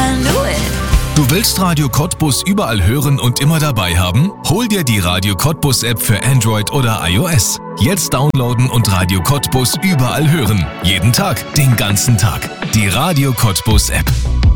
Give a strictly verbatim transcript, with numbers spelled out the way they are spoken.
I knew it. Du willst Radio Cottbus überall hören und immer dabei haben? Hol dir die Radio Cottbus App für Android oder iOS. Jetzt downloaden und Radio Cottbus überall hören. Jeden Tag, den ganzen Tag. Die Radio Cottbus App.